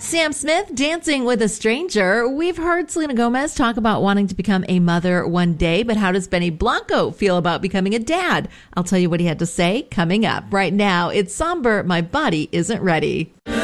Sam Smith, Dancing with a Stranger. We've heard Selena Gomez talk about wanting to become a mother one day, but how does Benny Blanco feel about becoming a dad? I'll tell you what he had to say coming up. Right now, it's Somber, My Body Isn't Ready.